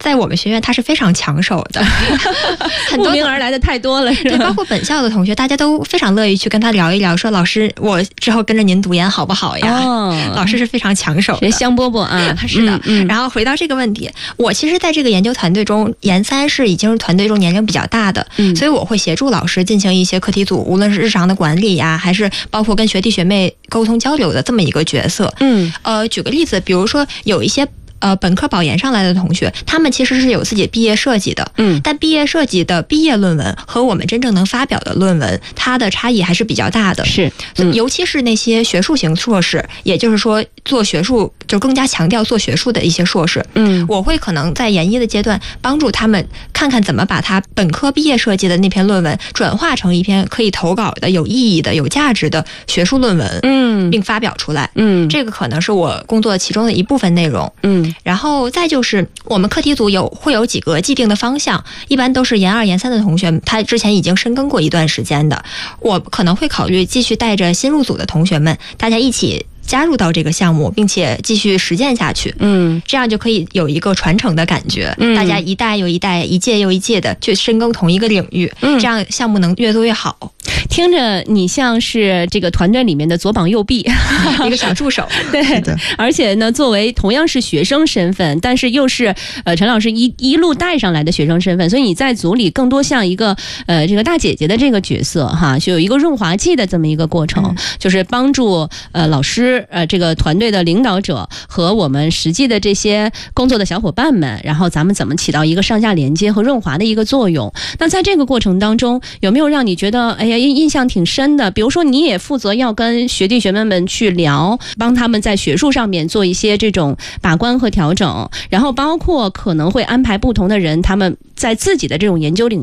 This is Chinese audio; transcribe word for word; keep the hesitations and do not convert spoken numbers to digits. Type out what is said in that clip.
在我们学院他是非常抢手的，很多慕名而来的太多了， 对，包括本校的同学，大家都非常乐意去跟他聊一聊，说老师，我之后跟着您读研好不好呀？哦，老师是非常抢手的， 香饽饽啊， 是的。嗯嗯、然后回到这个问题，我其实在这个研究团队中，研三是已经是团队中年龄比较大的，嗯、所以我会协助老师进行一些课题组，无论是日常的管理呀，还是包括跟学弟学妹沟通交流的这么一个角色。嗯，呃，举个例子，比如说有一些。呃，本科保研上来的同学，他们其实是有自己毕业设计的，嗯，但毕业设计的毕业论文和我们真正能发表的论文，它的差异还是比较大的。 是， 嗯、尤其是那些学术型硕士，也就是说做学术就更加强调做学术的一些硕士，嗯，我会可能在研一的阶段帮助他们看看怎么把他本科毕业设计的那篇论文转化成一篇可以投稿的、有意义的、有价值的学术论文，嗯，并发表出来，嗯，这个可能是我工作其中的一部分内容，嗯。然后再就是我们课题组有会有几个既定的方向，一般都是研二研三的同学，他之前已经深耕过一段时间的，我可能会考虑继续带着新入组的同学们，大家一起加入到这个项目，并且继续实践下去，嗯，这样就可以有一个传承的感觉，嗯，大家一代又一代，一届又一届的去深耕同一个领域，嗯，这样项目能越做越好。 听着你像是这个团队里面的左膀右臂， 一个小助手， 对，而且呢，作为同样是学生身份，但是又是呃陈老师一一路带上来的学生身份，所以你在组里更多像一个呃这个大姐姐的这个角色哈，就有一个润滑剂的这么一个过程，嗯、就是帮助呃老师呃这个团队的领导者和我们实际的这些工作的小伙伴们，然后咱们怎么起到一个上下连接和润滑的一个作用。那在这个过程当中，有没有让你觉得哎呀印象挺深的？比如说你也负责要跟学弟学妹们去聊，帮他们在学术上面做一些这种把关和调整，然后包括可能会安排不同的人，他们在自己的这种研究领域